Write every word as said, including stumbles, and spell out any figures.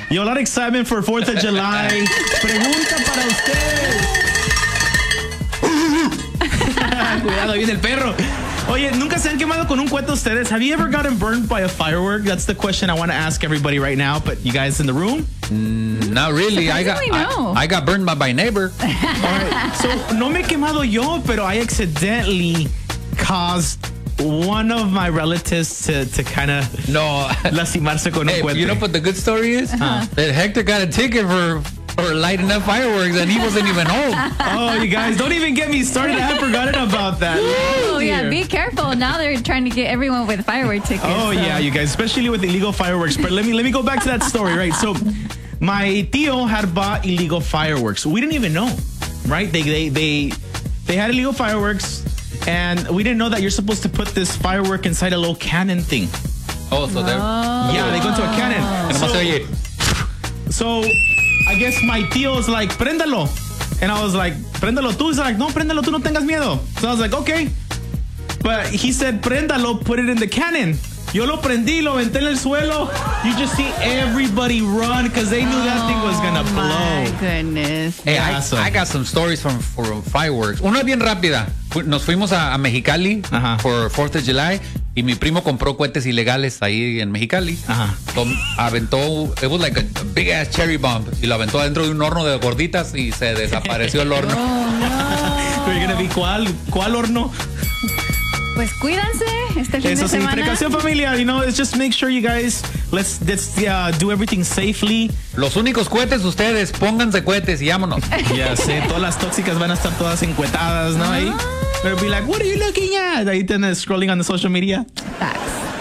Yo, a lot of excitement for fourth of July. Pregunta para ustedes. Cuidado, viene el perro. Oye, ¿nunca se han quemado con un cohete ustedes? Have you ever gotten burned by a firework? That's the question I want to ask everybody right now. But you guys in the room? Mm, not really. I got I, I got burned by my neighbor. All right. So, no me he quemado yo, pero I accidentally caused one of my relatives to, to kind of no lastimarse con hey, un cohete. You know what the good story is? Uh-huh. That Hector got a ticket for for lighting up fireworks and he wasn't even home. Oh, you guys, don't even get me started. I forgot about that. Oh, yeah, be careful. Now they're trying to get everyone with firework tickets. Oh, so. yeah, you guys, especially with illegal fireworks. But let me let me go back to that story, right? So, my tío had bought illegal fireworks. We didn't even know, right? They they they they had illegal fireworks, and we didn't know that you're supposed to put this firework inside a little cannon thing. Oh, so they're... Oh. Yeah, they go into a cannon. So, so I guess my tío was like, préndalo. And I was like, préndalo tú. He's like, no, préndalo tú, no tengas miedo. So I was like, okay. But he said, préndalo, put it in the cannon. Yo lo prendí, lo aventé en el suelo. You just see everybody run because they knew oh, that thing was going to blow. My goodness. Hey, yeah, I, so. I got some stories from, from fireworks. Una bien rápida. Nos fuimos a, a Mexicali uh-huh. for fourth of July y mi primo compró cohetes ilegales ahí en Mexicali. Uh-huh. Tom, aventó, it was like a, a big ass cherry bomb y lo aventó adentro de un horno de gorditas y se desapareció el horno. Oh, no. You're gonna be, ¿cuál, ¿cuál horno? Pues cuídense este fin Eso de sí, semana. precaución familiar, you know, it's just make sure you guys, let's, let's uh, do everything safely. Los únicos cohetes ustedes, pónganse cohetes y vámonos. Ya sé, todas las tóxicas van a estar todas encuetadas, ¿no? Ahí, they'll be like, what are you looking at? Ahí están scrolling on the social media. Facts.